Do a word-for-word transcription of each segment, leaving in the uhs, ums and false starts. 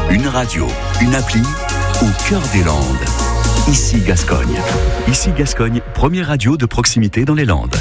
Une radio, une appli au cœur des Landes. Ici Gascogne. Ici Gascogne, première radio de proximité dans les Landes.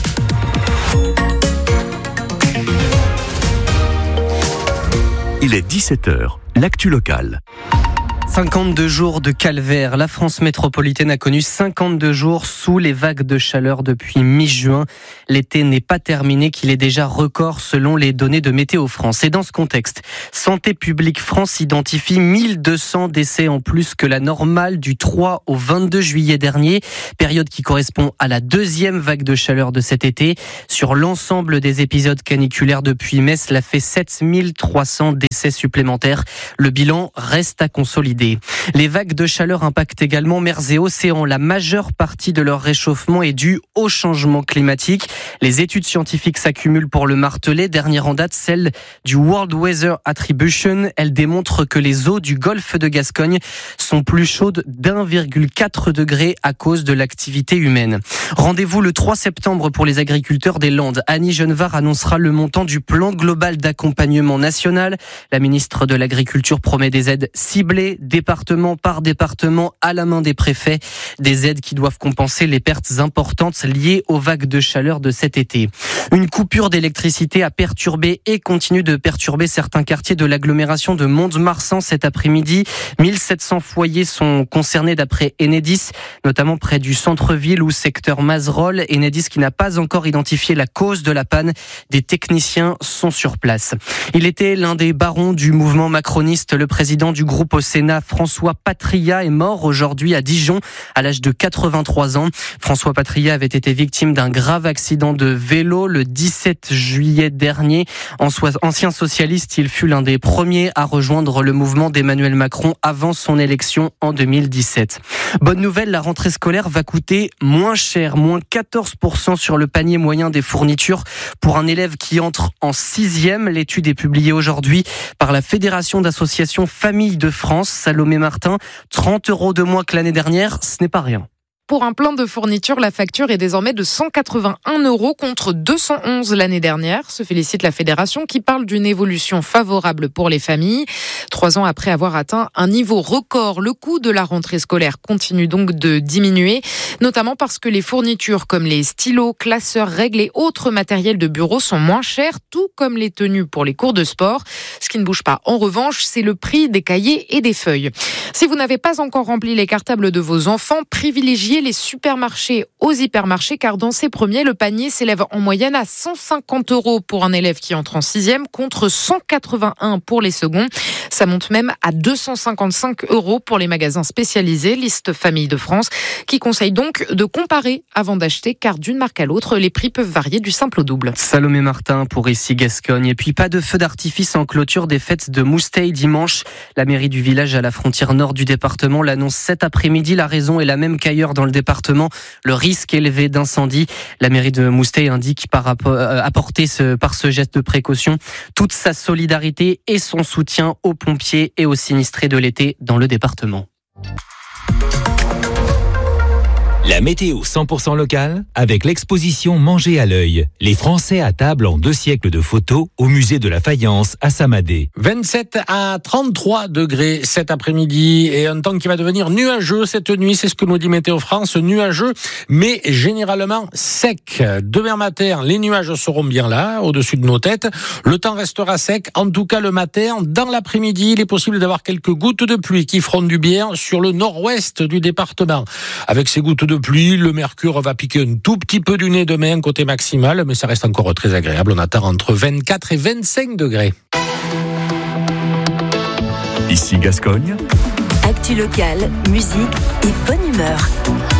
Il est dix-sept heures, l'actu locale. cinquante-deux jours de calvaire. La France métropolitaine a connu cinquante-deux jours sous les vagues de chaleur depuis mi-juin. L'été n'est pas terminé, qu'il est déjà record selon les données de Météo France. Et dans ce contexte, Santé publique France identifie mille deux cents décès en plus que la normale du trois au vingt-deux juillet dernier, période qui correspond à la deuxième vague de chaleur de cet été. Sur l'ensemble des épisodes caniculaires depuis mai, cela fait sept mille trois cents décès supplémentaires. Le bilan reste à consolider. Les vagues de chaleur impactent également mers et océans. La majeure partie de leur réchauffement est due au changement climatique. Les études scientifiques s'accumulent pour le marteler. Dernière en date, celle du World Weather Attribution. Elle démontre que les eaux du golfe de Gascogne sont plus chaudes d'un virgule quatre degré à cause de l'activité humaine. Rendez-vous le trois septembre pour les agriculteurs des Landes. Annie Genevard annoncera le montant du plan global d'accompagnement national. La ministre de l'Agriculture promet des aides ciblées, département par département, à la main des préfets. Des aides qui doivent compenser les pertes importantes liées aux vagues de chaleur de cet été. Une coupure d'électricité a perturbé et continue de perturber certains quartiers de l'agglomération de Mont-de-Marsan cet après-midi. mille sept cents foyers sont concernés d'après Enedis, notamment près du centre-ville ou secteur Mazerolles. Enedis qui n'a pas encore identifié la cause de la panne. Des techniciens sont sur place. Il était l'un des barons du mouvement macroniste. Le président du groupe au Sénat, François Patriat, est mort aujourd'hui à Dijon à l'âge de quatre-vingt-trois ans. François Patriat avait été victime d'un grave accident de vélo le dix-sept juillet dernier. Ancien socialiste, il fut l'un des premiers à rejoindre le mouvement d'Emmanuel Macron avant son élection en deux mille dix-sept. Bonne nouvelle, la rentrée scolaire va coûter moins cher, moins quatorze pour cent sur le panier moyen des fournitures pour un élève qui entre en sixième. L'étude est publiée aujourd'hui par la Fédération d'associations Familles de France. Salomé Martin, trente euros de moins que l'année dernière, ce n'est pas rien. Pour un plein de fournitures, la facture est désormais de cent quatre-vingt-un euros contre deux cent onze l'année dernière. Se félicite la fédération qui parle d'une évolution favorable pour les familles. Trois ans après avoir atteint un niveau record, le coût de la rentrée scolaire continue donc de diminuer, notamment parce que les fournitures comme les stylos, classeurs, règles et autres matériels de bureau sont moins chers, tout comme les tenues pour les cours de sport. Ce qui ne bouge pas, en revanche, c'est le prix des cahiers et des feuilles. Si vous n'avez pas encore rempli les cartables de vos enfants, privilégiez les supermarchés aux hypermarchés, car dans ces premiers, le panier s'élève en moyenne à cent cinquante euros pour un élève qui entre en sixième, contre cent quatre-vingt-un pour les seconds. Ça monte même à deux cent cinquante-cinq euros pour les magasins spécialisés, liste Famille de France, qui conseille donc de comparer avant d'acheter, car d'une marque à l'autre, les prix peuvent varier du simple au double. Salomé Martin pour Ici Gascogne. Et puis pas de feu d'artifice en clôture des fêtes de Mousteil dimanche. La mairie du village à la frontière nord du département l'annonce cet après-midi. La raison est la même qu'ailleurs dans le département, le risque élevé d'incendie. La mairie de Mousteil indique par rapport, euh, apporter ce, par ce geste de précaution toute sa solidarité et son soutien aux pompiers et aux sinistrés de l'été dans le département. La météo cent pour cent locale avec l'exposition Manger à l'œil. Les Français à table en deux siècles de photos au musée de la Faïence à Samadé. vingt-sept à trente-trois degrés cet après-midi et un temps qui va devenir nuageux cette nuit. C'est ce que nous dit Météo France. Nuageux, mais généralement sec. Demain matin, les nuages seront bien là, au-dessus de nos têtes. Le temps restera sec. En tout cas, le matin, dans l'après-midi, il est possible d'avoir quelques gouttes de pluie qui feront du bien sur le nord-ouest du département. Avec ces gouttes de pluie, le mercure va piquer un tout petit peu du nez demain côté maximal, mais ça reste encore très agréable. On attend entre vingt-quatre et vingt-cinq degrés. Ici Gascogne. Actu locale, musique et bonne humeur.